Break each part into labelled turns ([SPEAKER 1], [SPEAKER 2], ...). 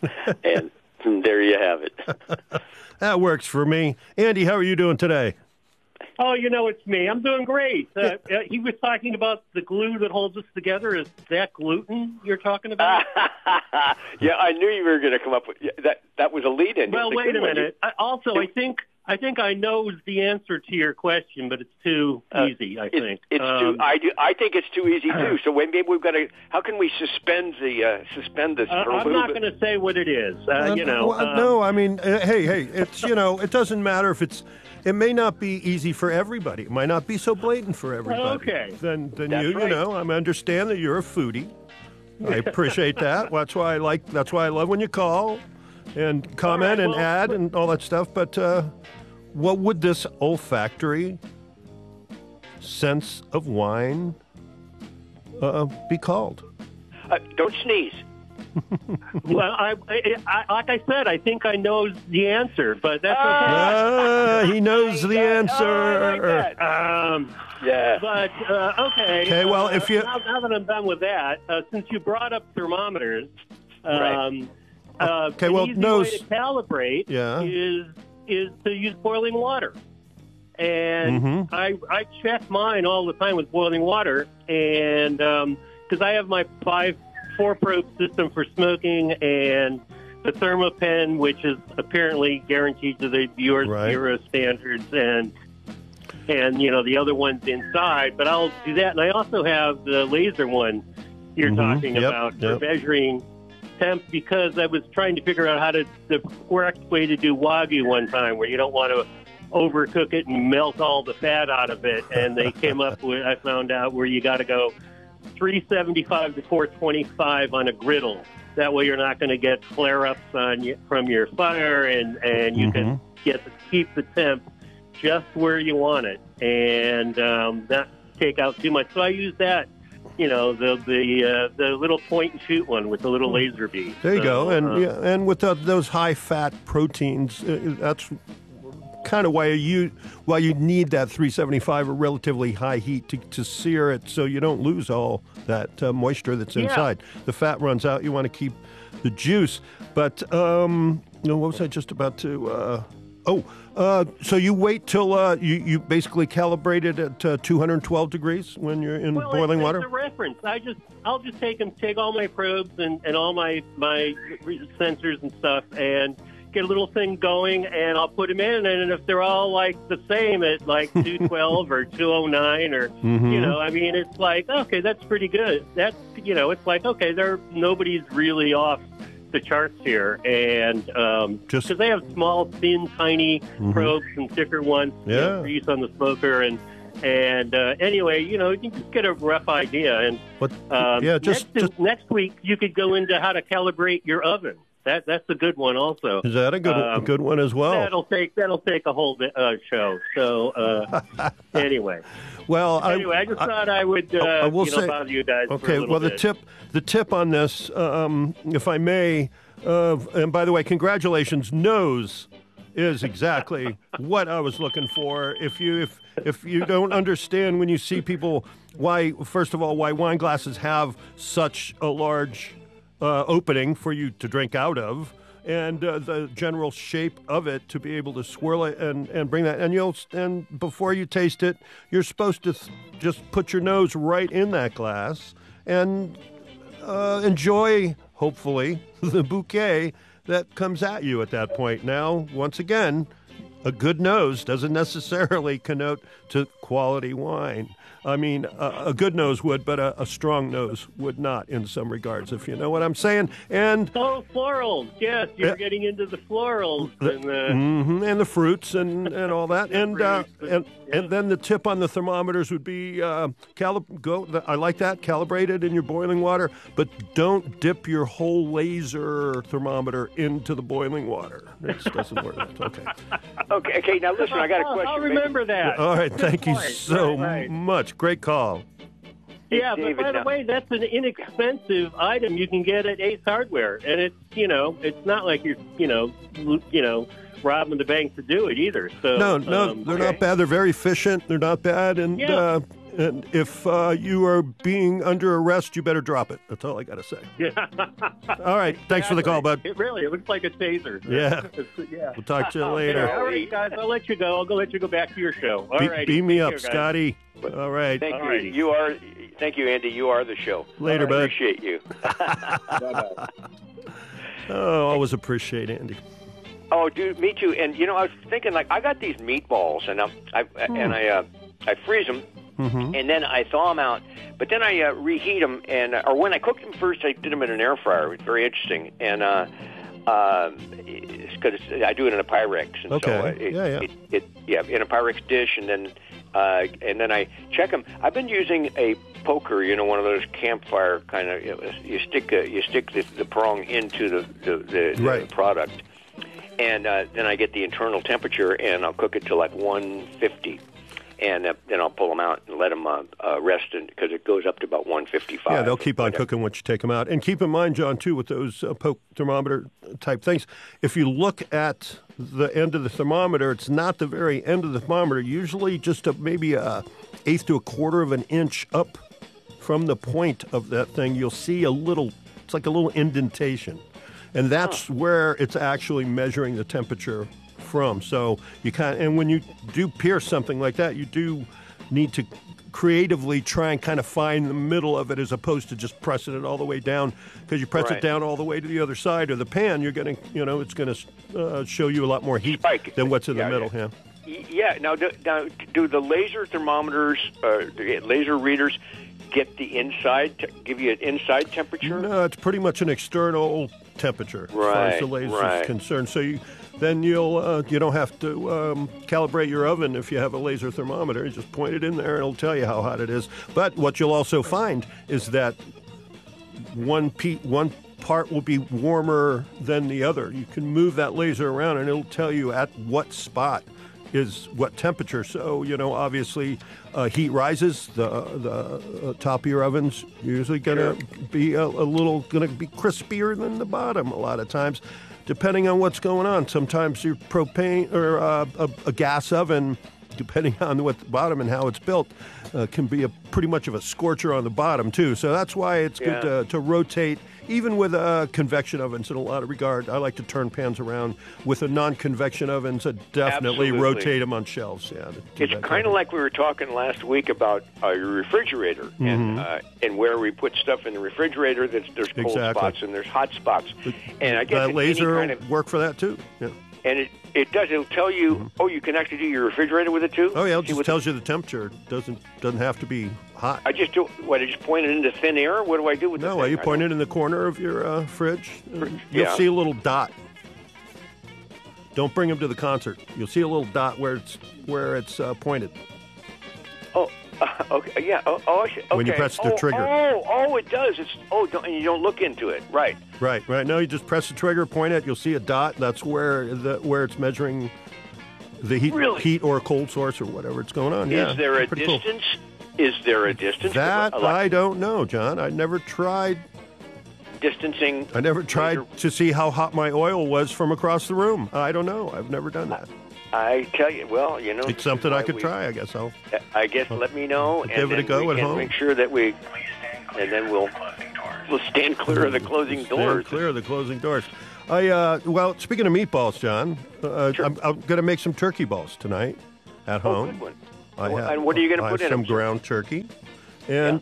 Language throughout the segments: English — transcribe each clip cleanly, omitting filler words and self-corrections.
[SPEAKER 1] And there you have it.
[SPEAKER 2] That works for me. Andy, how are you doing today?
[SPEAKER 3] Oh, it's me. I'm doing great. He was talking about the glue that holds us together. Is that gluten you're talking about?
[SPEAKER 1] Yeah, I knew you were going to come up with that. That was a lead-in.
[SPEAKER 3] Well, wait a minute. I think I know the answer to your question, but it's too easy. I think
[SPEAKER 1] it's too. I think it's too easy too. So maybe we've got to. How can we suspend this?
[SPEAKER 3] I'm not going to say what it is.
[SPEAKER 2] No, I mean, hey, it's it doesn't matter if it's. It may not be easy for everybody. It might not be so blatant for everybody.
[SPEAKER 3] Okay.
[SPEAKER 2] Then
[SPEAKER 1] That's right.
[SPEAKER 2] I understand that you're a foodie. I appreciate that. That's why I love when you call and comment and add and all that stuff. But what would this olfactory sense of wine be called?
[SPEAKER 1] Don't sneeze.
[SPEAKER 3] Well, I like I said, I think I know the answer, but that's okay.
[SPEAKER 2] He knows the answer.
[SPEAKER 1] I like that. Yeah.
[SPEAKER 3] But okay.
[SPEAKER 2] Okay. Well, if you
[SPEAKER 3] now that I'm done with that, since you brought up thermometers,
[SPEAKER 2] okay.
[SPEAKER 3] An easy way to calibrate
[SPEAKER 2] Yeah.
[SPEAKER 3] is to use boiling water. And I check mine all the time with boiling water, and because I have my 4-probe system for smoking and the ThermoPen, which is apparently guaranteed to the Bureau standards, and the other ones inside. But I'll do that, and I also have the laser one you're talking about for measuring temp, because I was trying to figure out the correct way to do Wagyu one time, where you don't want to overcook it and melt all the fat out of it. And they came up with, I found out, where you got to go 375 to 425 on a griddle. That way you're not going to get flare-ups from your fire, and you can keep the temp just where you want it, and not take out too much. So I use that, the little point-and-shoot one with the little laser beam.
[SPEAKER 2] There you go. And with those high-fat proteins, that's kind of why you need that 375 or relatively high heat to sear it, so you don't lose all that moisture that's inside. The fat runs out. You want to keep the juice. But what was I just about to? So you wait till you basically calibrate it at 212 degrees when you're in boiling water.
[SPEAKER 3] It's a reference. I'll just take all my probes and all my sensors and stuff, and get a little thing going, and I'll put them in, and if they're all like the same at like 212 or 209 or it's like, okay, that's pretty good. That's it's like, okay, nobody's really off the charts here, and because they have small, thin, tiny probes and thicker ones for use on the smoker, and anyway, you can just get a rough idea. And next week you could go into how to calibrate your oven. That's a good one also.
[SPEAKER 2] Is that a good one as well?
[SPEAKER 3] That'll take a whole show. So anyway.
[SPEAKER 2] Well,
[SPEAKER 3] I just thought I would bother you guys.
[SPEAKER 2] Okay.
[SPEAKER 3] For a little bit.
[SPEAKER 2] The tip on this, if I may, and by the way, congratulations. Nose is exactly what I was looking for. If you don't understand when you see people why wine glasses have such a large opening for you to drink out of, and the general shape of it to be able to swirl it and bring that, and before you taste it, you're supposed to just put your nose right in that glass and enjoy, hopefully, the bouquet that comes at you at that point. Now, once again, a good nose doesn't necessarily connote to quality wine. I mean, a good nose would, but a strong nose would not in some regards, if you know what I'm saying. And
[SPEAKER 3] florals, yes, you're getting into the florals
[SPEAKER 2] and the fruits and all that. And then the tip on the thermometers would be I like that, calibrate it in your boiling water, but don't dip your whole laser thermometer into the boiling water. It doesn't work. Okay.
[SPEAKER 1] Okay. Now listen, I got a question.
[SPEAKER 3] I'll remember that.
[SPEAKER 2] All right, thank you so much. Great call.
[SPEAKER 3] Yeah, but by the way, that's an inexpensive item you can get at Ace Hardware, and it's it's not like you're robbing the bank to do it either. So
[SPEAKER 2] no, they're not bad. They're very efficient. They're not bad, and And if you are being under arrest, you better drop it. That's all I got to say.
[SPEAKER 3] Yeah.
[SPEAKER 2] All right. Thanks for the call, bud.
[SPEAKER 3] It looks like a taser.
[SPEAKER 2] Yeah.
[SPEAKER 3] Yeah.
[SPEAKER 2] We'll talk to you later.
[SPEAKER 3] All right, guys, I'll let you go. I'll go let you go back to your show. All right.
[SPEAKER 2] Beam me up,
[SPEAKER 3] Take care, guys.
[SPEAKER 2] Scotty. All right.
[SPEAKER 1] Thank you. Thank you, Andy. You are the show.
[SPEAKER 2] Later, bud.
[SPEAKER 1] Appreciate you.
[SPEAKER 3] Bye-bye.
[SPEAKER 2] Oh, always appreciate Andy.
[SPEAKER 1] Oh, dude, me too. And I was thinking, like, I got these meatballs, and I freeze them, and then I thaw them out. But then I reheat them, or when I cooked them first, I did them in an air fryer. It's very interesting, and it's because I do it in a Pyrex, and
[SPEAKER 2] okay.
[SPEAKER 1] so in a Pyrex dish, and then I check them. I've been using a poker, one of those campfire kind of. You stick the prong into the product, and then I get the internal temperature, and I'll cook it to like 150. And then I'll pull them out and let them rest because it goes up to about 155.
[SPEAKER 2] Yeah, they'll keep on cooking once you take them out. And keep in mind, John, too, with those poke thermometer type things, if you look at the end of the thermometer, it's not the very end of the thermometer. Usually just maybe a eighth to a quarter of an inch up from the point of that thing, you'll see it's like a little indentation. And that's where it's actually measuring the temperature from. So and when you do pierce something like that, you do need to creatively try and kind of find the middle of it as opposed to just pressing it all the way down, because you press it down all the way to the other side of the pan, you're going to, it's going to show you a lot more heat than what's in the middle.
[SPEAKER 1] Yeah. Now, do the laser thermometers, the laser readers, get the inside, give you an inside temperature?
[SPEAKER 2] No, it's pretty much an external temperature as far as the laser is concerned. So then you don't have to calibrate your oven if you have a laser thermometer. You just point it in there, and it'll tell you how hot it is. But what you'll also find is that one part will be warmer than the other. You can move that laser around, and it'll tell you at what spot is what temperature. So, obviously heat rises. The top of your oven's usually going to be a little crispier than the bottom a lot of times, depending on what's going on. Sometimes your propane or a gas oven, depending on what the bottom and how it's built, can be pretty much of a scorcher on the bottom too. So that's why it's good to rotate. Even with convection ovens, in a lot of regard, I like to turn pans around. With a non-convection oven, so definitely rotate them on shelves. Yeah,
[SPEAKER 1] it's kind of like we were talking last week about your refrigerator and where we put stuff in the refrigerator. There's cold spots and there's hot spots, and I guess
[SPEAKER 2] laser will work for that too. Yeah.
[SPEAKER 1] And it does. It'll tell you. Oh, you can actually do your refrigerator with it too.
[SPEAKER 2] Oh yeah, it just tells you the temperature. Doesn't have to be hot.
[SPEAKER 1] I just do. What? I just point it into thin air. What do I do with it?
[SPEAKER 2] No, you point it in the corner of your fridge. You'll see a little dot. Don't bring them to the concert. You'll see a little dot where it's pointed.
[SPEAKER 1] Oh. Okay. Yeah. Okay.
[SPEAKER 2] When you press the trigger.
[SPEAKER 1] Oh, it does. And you don't look into it. Right.
[SPEAKER 2] Right. No, you just press the trigger, point it. You'll see a dot. That's where it's measuring the heat or a cold source or whatever it's going on.
[SPEAKER 1] Is there a distance? Cool. Is there a distance?
[SPEAKER 2] That I don't know, John. I never tried
[SPEAKER 1] distancing.
[SPEAKER 2] I never tried to see how hot my oil was from across the room. I don't know. I've never done that.
[SPEAKER 1] I tell you,
[SPEAKER 2] it's something I could try. I guess
[SPEAKER 1] let me know,
[SPEAKER 2] give it a go at home.
[SPEAKER 1] Make sure that and then we'll stand clear of the closing doors.
[SPEAKER 2] Stand clear of the closing doors. Well, speaking of meatballs, John,
[SPEAKER 1] sure.
[SPEAKER 2] I'm going to make some turkey balls tonight at home.
[SPEAKER 1] Good one. And what are you going to put in
[SPEAKER 2] some
[SPEAKER 1] them?
[SPEAKER 2] Ground turkey, and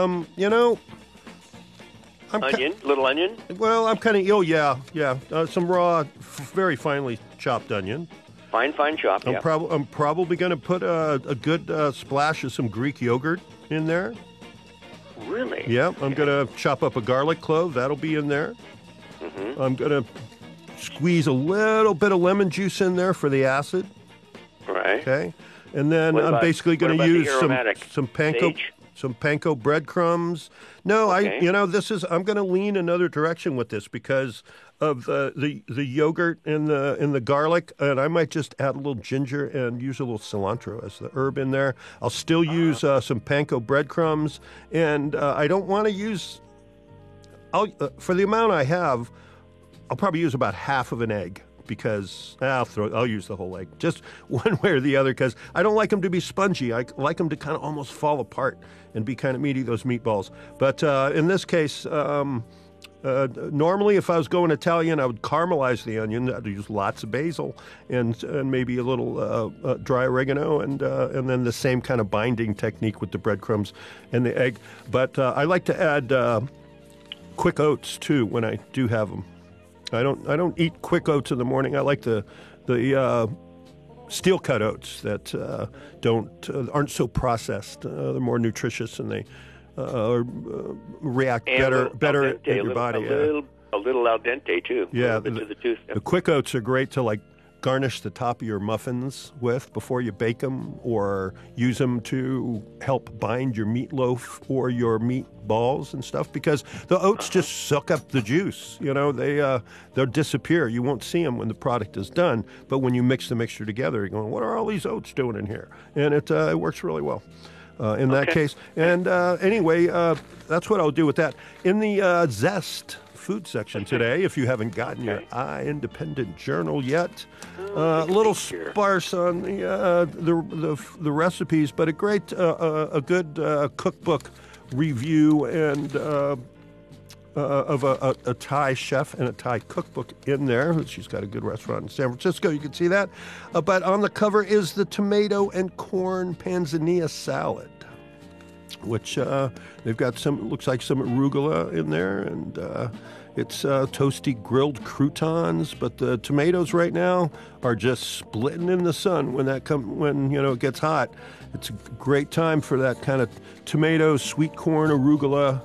[SPEAKER 1] little onion.
[SPEAKER 2] Well, I'm kind of some raw, very finely chopped onion.
[SPEAKER 1] Fine chop.
[SPEAKER 2] I'm probably going to put a good splash of some Greek yogurt in there.
[SPEAKER 1] Really?
[SPEAKER 2] Yeah, I'm going to chop up a garlic clove. That'll be in there. Mm-hmm. I'm going to squeeze a little bit of lemon juice in there for the acid.
[SPEAKER 1] Right.
[SPEAKER 2] Okay. And then I'm basically going to use some panko breadcrumbs. No,
[SPEAKER 1] okay.
[SPEAKER 2] I'm going to lean another direction with this because of the yogurt and the garlic, and I might just add a little ginger and use a little cilantro as the herb in there. I'll still use some panko breadcrumbs, and I don't want to use. For the amount I have, I'll probably use about half of an egg because I'll use the whole egg, just one way or the other, because I don't like them to be spongy. I like them to kind of almost fall apart and be kind of meaty, those meatballs. But in this case, normally, if I was going Italian, I would caramelize the onion. I'd use lots of basil and maybe a little dry oregano, and then the same kind of binding technique with the breadcrumbs and the egg. But I like to add quick oats too when I do have them. I don't eat quick oats in the morning. I like the steel cut oats that aren't so processed. They're more nutritious and they react better in your body.
[SPEAKER 1] A little al dente too.
[SPEAKER 2] Yeah,
[SPEAKER 1] to the tooth.
[SPEAKER 2] The quick oats are great to like garnish the top of your muffins with before you bake them, or use them to help bind your meatloaf or your meatballs and stuff, because the oats just suck up the juice. You know, they'll disappear. You won't see them when the product is done, but when you mix the mixture together, you're going, what are all these oats doing in here? And it works really well. In that case. And anyway, that's what I'll do with that. In the Zest food section today, if you haven't gotten your Independent Journal yet, a little sparse on the recipes, but a good cookbook review and of a Thai chef and a Thai cookbook in there. She's got a good restaurant in San Francisco. You can see that. But on the cover is the tomato and corn panzanilla salad, which they've got looks like some arugula in there, and it's toasty grilled croutons. But the tomatoes right now are just splitting in the sun when it gets hot. It's a great time for that kind of tomato, sweet corn, arugula,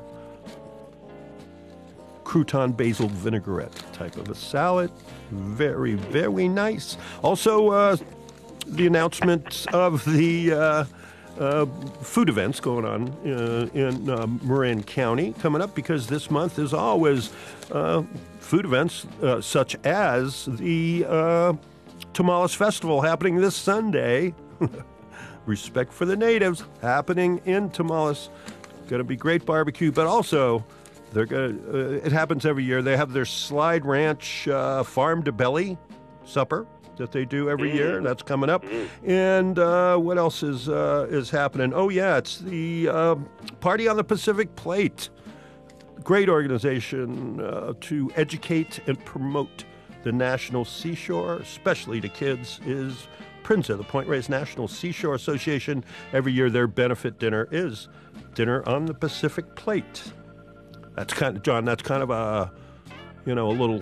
[SPEAKER 2] crouton basil vinaigrette type of a salad. Very, very nice. Also, the announcement of the food events going on in Marin County coming up, because this month is always food events such as the Tamales Festival happening this Sunday. Respect for the natives happening in Tamales. Going to be great barbecue, but also it happens every year. They have their Slide Ranch Farm to Belly supper that they do every year. That's coming up. And what else is happening? Oh, yeah, it's the Party on the Pacific Plate. Great organization to educate and promote the National Seashore, especially to kids, is PRINZA, the Point Reyes National Seashore Association. Every year their benefit dinner is Dinner on the Pacific Plate. That's kind of a little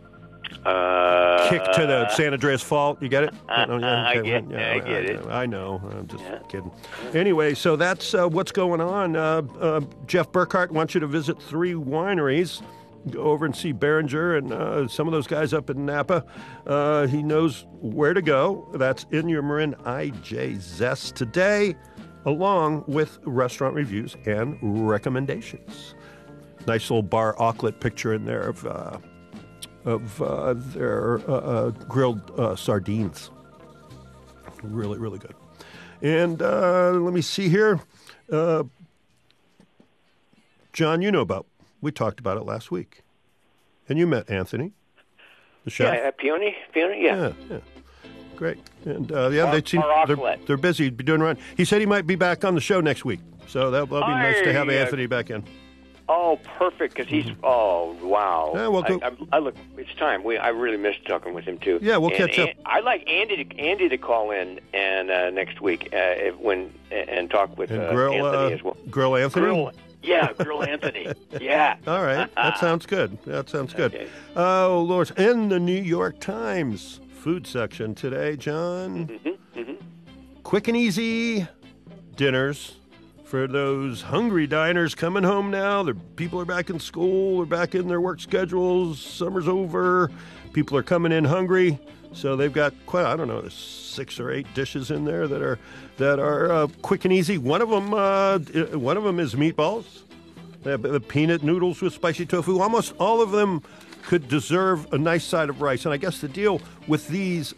[SPEAKER 2] kick to the San Andreas Fault. You get it?
[SPEAKER 1] I get it.
[SPEAKER 2] I know. I'm just kidding. Anyway, so that's what's going on. Jeff Burkhart wants you to visit 3 wineries. Go over and see Behringer and some of those guys up in Napa. He knows where to go. That's in your Marin IJ Zest today, along with restaurant reviews and recommendations. Nice little bar Aucklet picture in there of their grilled sardines. Really, really good. And let me see here. John, we talked about it last week. And you met Anthony, the chef.
[SPEAKER 1] Yeah, Peony, yeah.
[SPEAKER 2] Great. And they're busy doing run. He said he might be back on the show next week. So that'll be nice to have Anthony back in.
[SPEAKER 1] Oh, perfect, because he's, oh, wow.
[SPEAKER 2] Yeah, well,
[SPEAKER 1] it's time. I really missed talking with him, too.
[SPEAKER 2] Yeah, we'll catch up.
[SPEAKER 1] I'd like Andy to call in and next week and talk with Anthony as well.
[SPEAKER 2] Grill Anthony?
[SPEAKER 1] Grill Anthony. Yeah.
[SPEAKER 2] All right. That sounds good. Okay. Oh, Lord. In the New York Times food section today, John. Quick and easy dinners for those hungry diners coming home now. People are back in school. They're back in their work schedules. Summer's over. People are coming in hungry. So they've got there's 6 or 8 dishes in there that are quick and easy. One of them is meatballs. They have the peanut noodles with spicy tofu. Almost all of them could deserve a nice side of rice. And I guess the deal with these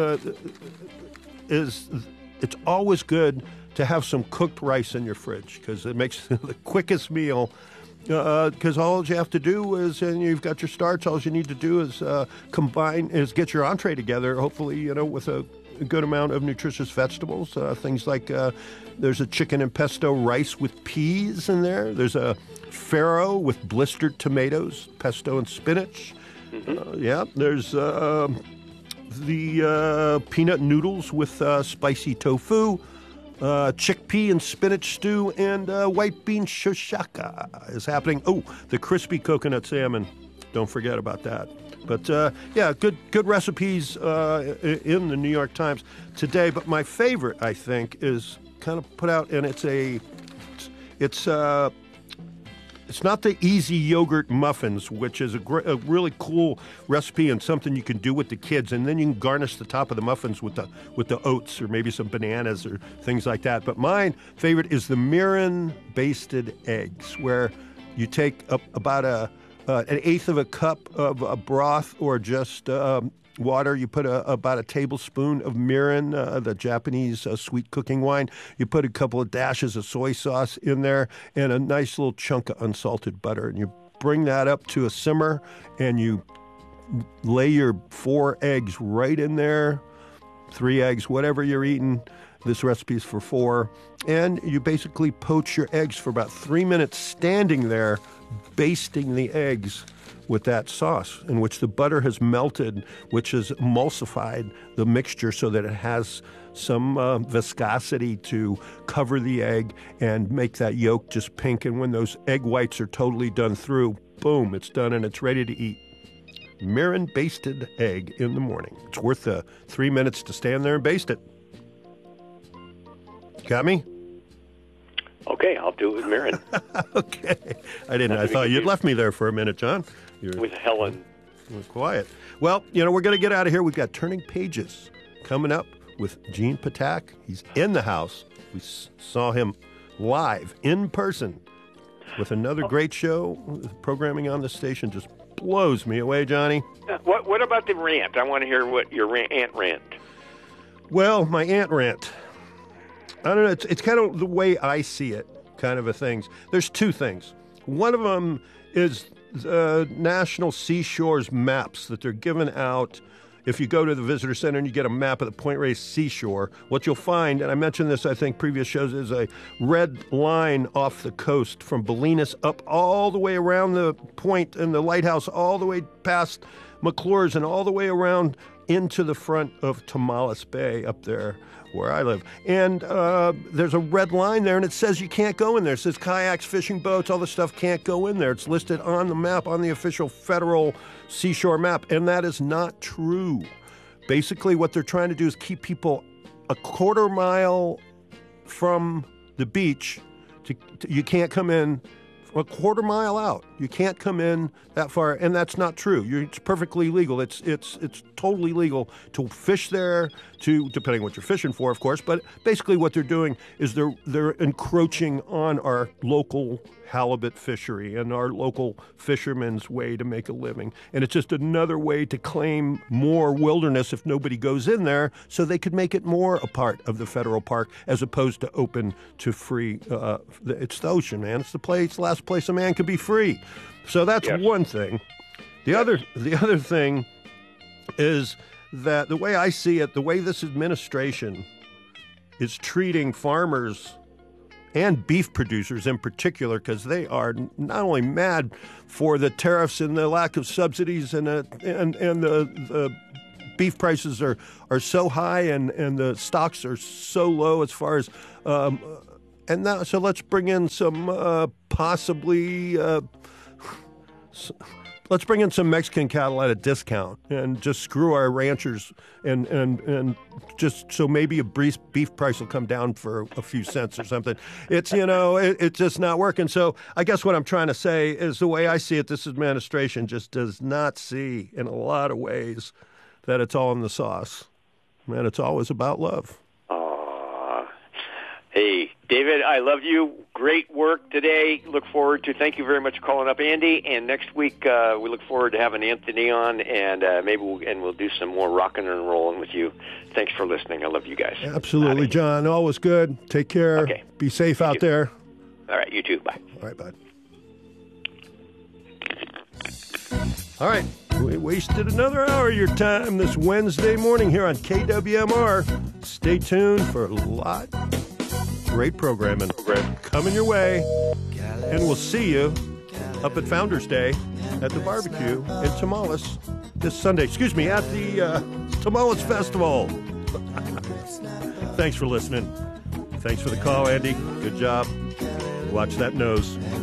[SPEAKER 2] is it's always good to have some cooked rice in your fridge, because it makes the quickest meal because all you have to do is, and you've got your starch, all you need to do is get your entree together, hopefully, with a good amount of nutritious vegetables, things like there's a chicken and pesto rice with peas in there. There's a farro with blistered tomatoes, pesto and spinach. There's the peanut noodles with spicy tofu, chickpea and spinach stew, and white bean shoshaka is happening. Oh, the crispy coconut salmon. Don't forget about that. But, good recipes in the New York Times today. But my favorite, I think, is kind of put out, and it's not the easy yogurt muffins, which is a really cool recipe and something you can do with the kids, and then you can garnish the top of the muffins with the oats or maybe some bananas or things like that. But my favorite is the mirin basted eggs, where you take about an eighth of a cup of broth or just water. You put about a tablespoon of mirin, the Japanese sweet cooking wine. You put a couple of dashes of soy sauce in there and a nice little chunk of unsalted butter. And you bring that up to a simmer and you lay your 4 eggs right in there, 3 eggs, whatever you're eating. This recipe is for 4. And you basically poach your eggs for about 3 minutes standing there, basting the eggs with that sauce in which the butter has melted, which has emulsified the mixture so that it has some viscosity to cover the egg and make that yolk just pink. And when those egg whites are totally done through, boom, it's done and it's ready to eat. Mirin basted egg in the morning. It's worth the 3 minutes to stand there and baste it. Got me?
[SPEAKER 1] Okay, I'll do it with mirin.
[SPEAKER 2] Okay. I thought you'd left me there for a minute, John.
[SPEAKER 1] With Helen.
[SPEAKER 2] You're quiet. Well, we're going to get out of here. We've got Turning Pages coming up with Gene Patak. He's in the house. We saw him live, in person, with another great show. Programming on the station just blows me away, Johnny.
[SPEAKER 1] What about the rant? I want to hear what your aunt rant.
[SPEAKER 2] Well, my aunt rant. I don't know. It's kind of the way I see it, kind of a things. There's 2 things. One of them is National Seashores maps that they're giving out. If you go to the visitor center and you get a map of the Point Reyes seashore, what you'll find, and I mentioned this, I think, previous shows, is a red line off the coast from Bolinas up all the way around the point and the lighthouse, all the way past McClure's and all the way around into the front of Tomales Bay up there where I live. And there's a red line there, and it says you can't go in there. It says kayaks, fishing boats, all this stuff can't go in there. It's listed on the map, on the official federal seashore map, and that is not true. Basically, what they're trying to do is keep people a quarter mile from the beach. You can't come in a quarter mile out. You can't come in that far, and that's not true. It's perfectly legal. It's totally legal to fish there, depending what you're fishing for, of course. But basically, what they're doing is they're encroaching on our local halibut fishery and our local fishermen's way to make a living. And it's just another way to claim more wilderness if nobody goes in there, so they could make it more a part of the federal park as opposed to open to free. It's the ocean, man. It's the last place a man could be free. So that's one thing. The other thing is that the way I see it, the way this administration is treating farmers and beef producers in particular, because they are not only mad for the tariffs and the lack of subsidies and the beef prices are so high and the stocks are so low as far as and now, so let's bring in some let's bring in some Mexican cattle at a discount and just screw our ranchers and just so maybe a beef price will come down for a few cents or something. It's, it's just not working. So I guess what I'm trying to say is the way I see it, this administration just does not see in a lot of ways that it's all in the sauce. Man, it's always about love.
[SPEAKER 1] Hey, David, I love you. Great work today. Thank you very much for calling up, Andy. And next week, we look forward to having Anthony on, and maybe we'll do some more rocking and rolling with you. Thanks for listening. I love you guys.
[SPEAKER 2] Absolutely, John. Always good. Take care.
[SPEAKER 1] Okay.
[SPEAKER 2] Be safe out there.
[SPEAKER 1] All right, you too. Bye.
[SPEAKER 2] All right, bud. All right. We wasted another hour of your time this Wednesday morning here on KWMR. Stay tuned for a lot great programming coming your way. And we'll see you up at Founders Day at the barbecue in Tamales this Sunday. Excuse me, at the Tamales Festival. Thanks for listening. Thanks for the call, Andy. Good job. Watch that nose.